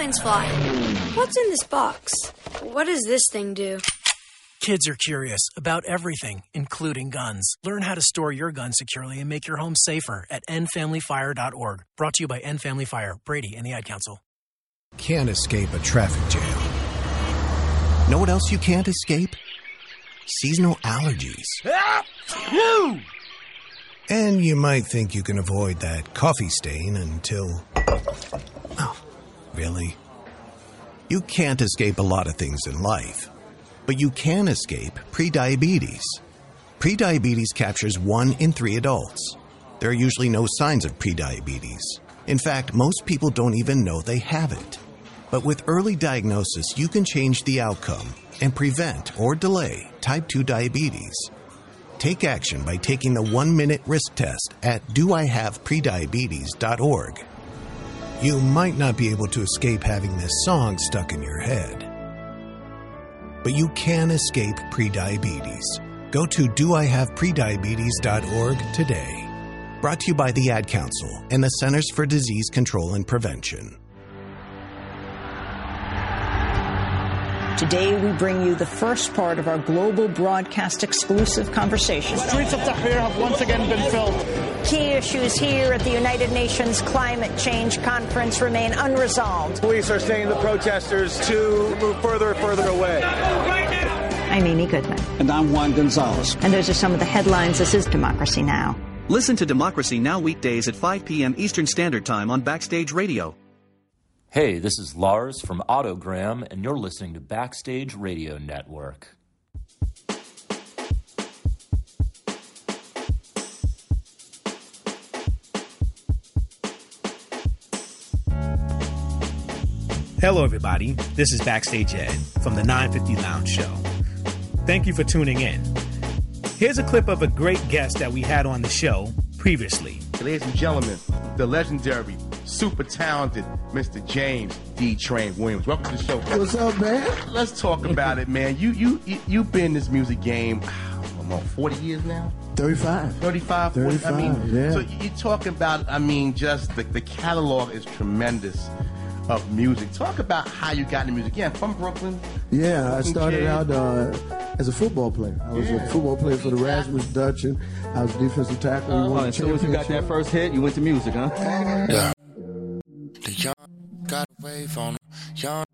airplanes fly. What's in this box? What does this thing do? Kids are curious about everything, including guns. Learn how to store your gun securely and make your home safer at endfamilyfire.org. Brought to you by End Family Fire, Brady, and the Ad Council. Can't escape a traffic jam. Know what else you can't escape? Seasonal allergies. And you might think you can avoid that coffee stain until... Oh, really? You can't escape a lot of things in life, but you can escape prediabetes. Prediabetes captures 1 in 3 adults. There are usually no signs of prediabetes. In fact, most people don't even know they have it. But with early diagnosis, you can change the outcome and prevent or delay type 2 diabetes. Take action by taking the 1-minute risk test at doihaveprediabetes.org. You might not be able to escape having this song stuck in your head, but you can escape prediabetes. Go to doihaveprediabetes.org today. Brought to you by the Ad Council and the Centers for Disease Control and Prevention. Today, we bring you the first part of our global broadcast exclusive conversation. The streets of Tahrir have once again been filled. Key issues here at the United Nations Climate Change Conference remain unresolved. Police are saying the protesters to move further and further away. I'm Amy Goodman. And I'm Juan Gonzalez. And those are some of the headlines. This is Democracy Now! Listen to Democracy Now! Weekdays at 5 p.m. Eastern Standard Time on Backstage Radio. Hey, this is Lars from Autogram, and you're listening to Backstage Radio Network. Hello, everybody. This is Backstage Ed from the 950 Lounge Show. Thank you for tuning in. Here's a clip of a great guest that we had on the show previously. Ladies and gentlemen, the legendary, super talented Mr. James D. Train Williams. Welcome to the show. What's up, man? Let's talk about it, man. You've been in this music game, 40 years now? 35. 35? 35, yeah. So you're talking about, just the catalog is tremendous of music. Talk about how you got into music. Yeah, from Brooklyn. Yeah, I started out as a football player. I was a football player for the Rasmus Dutch, and I was a defensive tackle. As soon as you got that first hit, you went to music, huh? Yeah. The young got a wave on him. Young